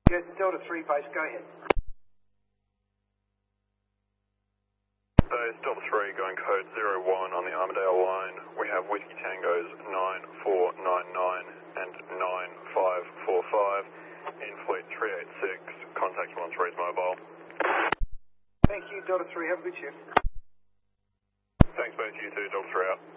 Yes, Delta 3 base, go ahead. Base Delta 3 going code 01 on the Armadale line. We have Whiskey Tangos 9499 and 9545. In fleet 386, contact once raised mobile. Thank you, Delta 3, have a good shift. Thanks, Base, you too, Delta 3 out.